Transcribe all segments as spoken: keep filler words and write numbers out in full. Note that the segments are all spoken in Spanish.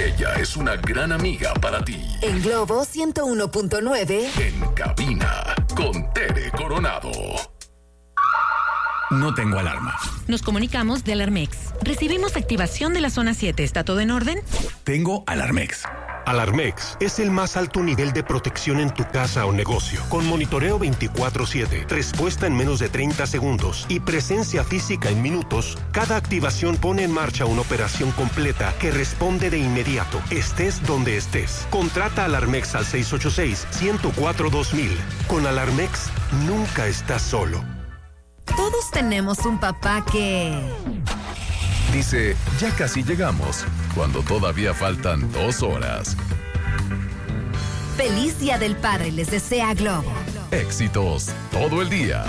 Ella es una gran amiga para ti. En Globo ciento uno punto nueve. En cabina, con Tere Coronado. No tengo alarma. Nos comunicamos de Alarmex. Recibimos activación de la zona siete. ¿Está todo en orden? Tengo Alarmex. Alarmex es el más alto nivel de protección en tu casa o negocio, con monitoreo veinticuatro siete, respuesta en menos de treinta segundos y presencia física en minutos. Cada activación pone en marcha una operación completa que responde de inmediato, estés donde estés. Contrata Alarmex al seis ocho seis, uno cero cuatro, dos mil. Con Alarmex, nunca estás solo. Todos tenemos un papá que... Dice, ya casi llegamos, cuando todavía faltan dos horas. Feliz Día del Padre les desea Globo. Éxitos todo el día.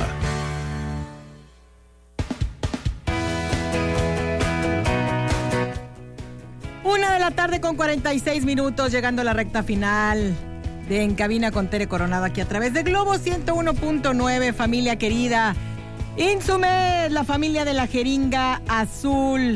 Una de la tarde con cuarenta y seis minutos, llegando a la recta final de En Cabina con Tere Coronado, aquí a través de Globo ciento uno punto nueve, familia querida. Insumed, la familia de la jeringa azul,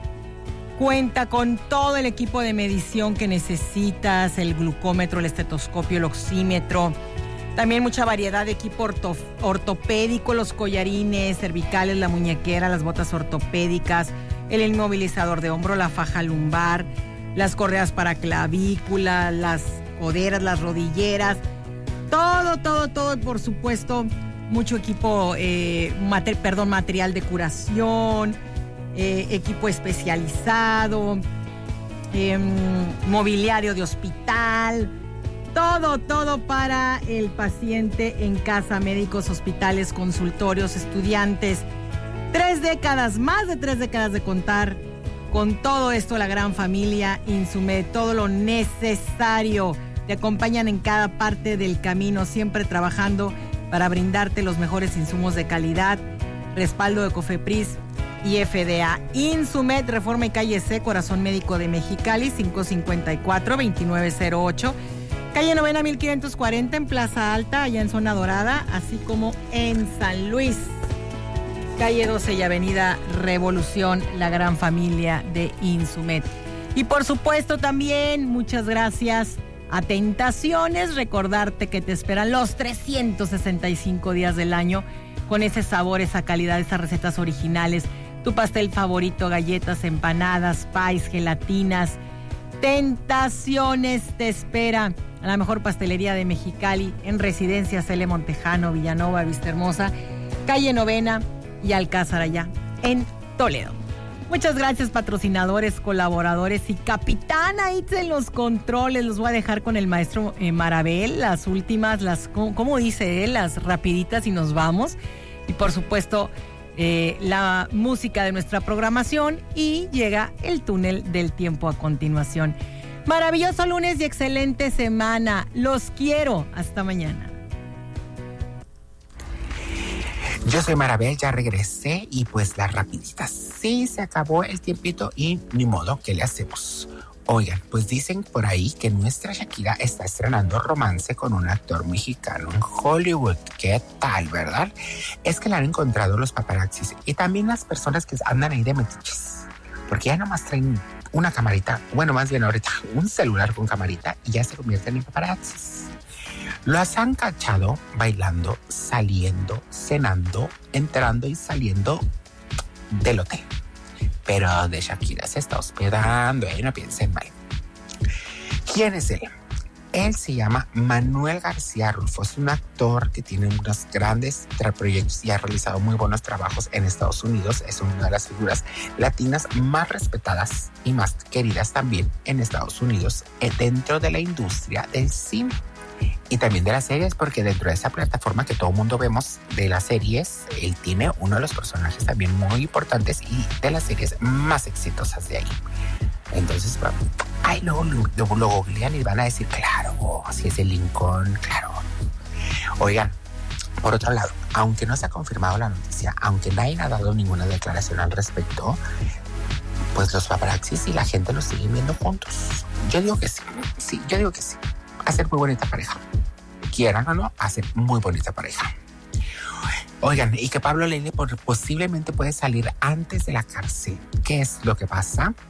cuenta con todo el equipo de medición que necesitas, el glucómetro, el estetoscopio, el oxímetro, también mucha variedad de equipo orto, ortopédico, los collarines cervicales, la muñequera, las botas ortopédicas, el inmovilizador de hombro, la faja lumbar, las correas para clavícula, las coderas, las rodilleras, todo, todo, todo, y por supuesto mucho equipo, eh, mater, perdón, material de curación, eh, equipo especializado, eh, mobiliario de hospital, todo, todo para el paciente en casa, médicos, hospitales, consultorios, estudiantes. Tres décadas, más de tres décadas de contar con todo esto, la gran familia Insumed, todo lo necesario. Te acompañan en cada parte del camino, siempre trabajando para brindarte los mejores insumos de calidad, respaldo de COFEPRIS y F D A. Insumed, Reforma y Calle C, Corazón Médico de Mexicali, cinco cincuenta y cuatro, veintinueve cero ocho. Calle Novena mil quinientos cuarenta en Plaza Alta, allá en Zona Dorada, así como en San Luis. Calle doce y Avenida Revolución, la gran familia de Insumed. Y por supuesto también, muchas gracias a Tentaciones, recordarte que te esperan los trescientos sesenta y cinco días del año con ese sabor, esa calidad, esas recetas originales, tu pastel favorito, galletas, empanadas, pies, gelatinas. Tentaciones te espera a la mejor pastelería de Mexicali, en Residencia Cele Montejano, Villanova, Vistahermosa, Calle Novena y Alcázar, allá en Toledo. Muchas gracias, patrocinadores, colaboradores y capitana Itz en los controles. Los voy a dejar con el maestro eh, Marabel, las últimas, las, ¿cómo dice él? Las rapiditas y nos vamos. Y por supuesto, eh, la música de nuestra programación y llega el túnel del tiempo a continuación. Maravilloso lunes y excelente semana. Los quiero. Hasta mañana. Yo soy Marabel, ya regresé y pues las rapiditas. Sí, se acabó el tiempito y ni modo, ¿qué le hacemos? Oigan, pues dicen por ahí que nuestra Shakira está estrenando romance con un actor mexicano en Hollywood. ¿Qué tal, verdad? Es que la han encontrado los paparazzis y también las personas que andan ahí de metiches. Porque ya nomás traen una camarita, bueno, más bien ahorita un celular con camarita y ya se convierten en paparazzis. Los han cachado bailando, saliendo, cenando, entrando y saliendo del hotel. Pero donde Shakira se está hospedando, eh, no piensen mal. ¿Quién es él? Él se llama Manuel García Rulfo. Es un actor que tiene unos grandes proyectos y ha realizado muy buenos trabajos en Estados Unidos. Es una de las figuras latinas más respetadas y más queridas también en Estados Unidos, dentro de la industria del cine. Y también de las series, porque dentro de esa plataforma que todo el mundo vemos de las series, él tiene uno de los personajes también muy importantes y de las series más exitosas de ahí. Entonces, bueno, ay, luego lo, lo googlean y van a decir, claro, así es el Lincoln, claro. Oigan, por otro lado, aunque no se ha confirmado la noticia, aunque nadie ha dado ninguna declaración al respecto, pues los paparazzis y la gente los siguen viendo juntos. Yo digo que sí, sí, yo digo que sí. Hacer muy bonita pareja. Quieran o no, hacer muy bonita pareja. Oigan, y que Pablo Lyle posiblemente puede salir antes de la cárcel. ¿Qué es lo que pasa?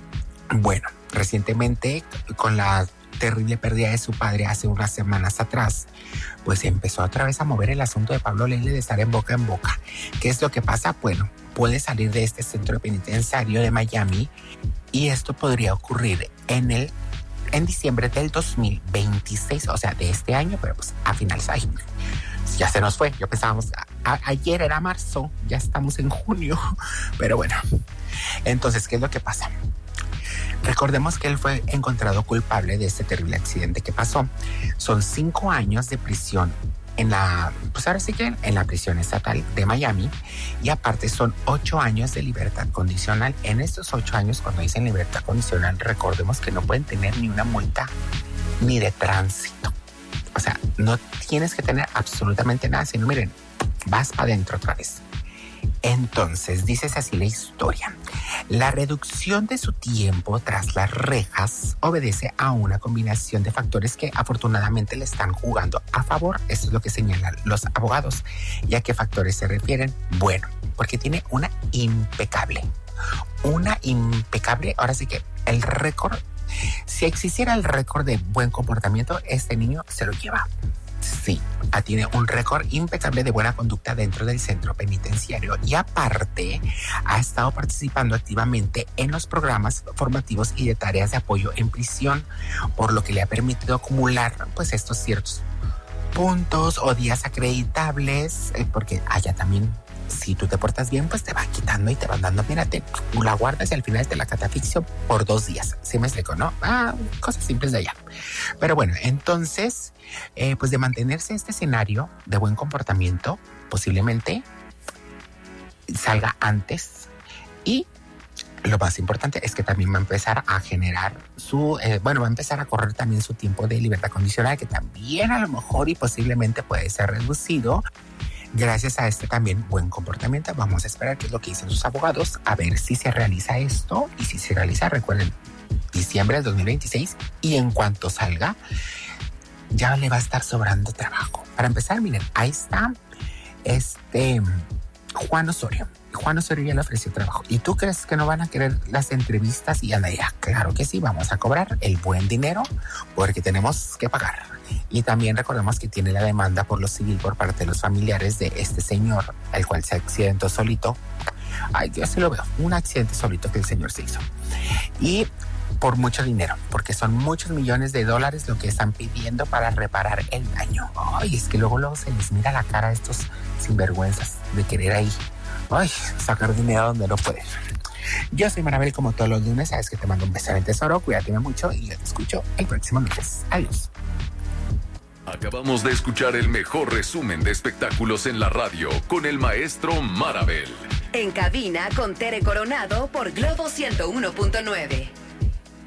Bueno, recientemente, con la terrible pérdida de su padre hace unas semanas atrás, pues empezó otra vez a mover el asunto de Pablo Lyle de estar en boca en boca. ¿Qué es lo que pasa? Bueno, puede salir de este centro penitenciario de Miami y esto podría ocurrir en el en diciembre del dos mil veintiséis, o sea, de este año, pero pues a finales de año. Ya se nos fue, yo pensábamos, a, ayer era marzo, ya estamos en junio, pero bueno. Entonces, ¿qué es lo que pasa? Recordemos que él fue encontrado culpable de este terrible accidente que pasó. Son cinco años de prisión en la, pues ahora sí que en la prisión estatal de Miami, y aparte son ocho años de libertad condicional. En estos ocho años, cuando dicen libertad condicional, recordemos que no pueden tener ni una multa ni de tránsito. O sea, no tienes que tener absolutamente nada, sino miren, vas para adentro otra vez. Entonces, dices así la historia. La reducción de su tiempo tras las rejas obedece a una combinación de factores que afortunadamente le están jugando a favor. Eso es lo que señalan los abogados. ¿Y a qué factores se refieren? Bueno, porque tiene una impecable, una impecable, ahora sí que el récord, si existiera el récord de buen comportamiento, este niño se lo lleva. Sí, tiene un récord impecable de buena conducta dentro del centro penitenciario y aparte ha estado participando activamente en los programas formativos y de tareas de apoyo en prisión, por lo que le ha permitido acumular pues estos ciertos puntos o días acreditables, eh, porque allá también, si tú te portas bien, pues te va quitando y te van dando, mírate, tú la guardas y al final te la catafixio por dos días. ¿Sí me explico, no? Ah, cosas simples de allá. Pero bueno, entonces, eh, pues de mantenerse este escenario de buen comportamiento, posiblemente salga antes, y lo más importante es que también va a empezar a generar su, eh, bueno, va a empezar a correr también su tiempo de libertad condicional, que también a lo mejor y posiblemente puede ser reducido gracias a este también buen comportamiento. Vamos a esperar qué es lo que dicen sus abogados, a ver si se realiza esto, y si se realiza, recuerden, diciembre del dos mil veintiséis, y en cuanto salga, ya le va a estar sobrando trabajo. Para empezar, miren, ahí está este Juan Osorio. Juan Osorio ya le ofreció trabajo. ¿Y tú crees que no van a querer las entrevistas? Y anda ya, claro que sí, vamos a cobrar el buen dinero porque tenemos que pagar. Y también recordemos que tiene la demanda por lo civil por parte de los familiares de este señor, el cual se accidentó solito. Ay, yo sí lo veo, un accidente solito que el señor se hizo. Y por mucho dinero, porque son muchos millones de dólares lo que están pidiendo para reparar el daño. Ay, es que luego, luego se les mira la cara a estos sinvergüenzas de querer ahí, ay, sacar dinero donde no pueden. Yo soy Marabel, como todos los lunes, sabes que te mando un beso en el tesoro, cuídate mucho y yo te escucho el próximo lunes. Adiós. Acabamos de escuchar el mejor resumen de espectáculos en la radio con el maestro Marabel. En cabina con Tere Coronado por Globo ciento uno punto nueve.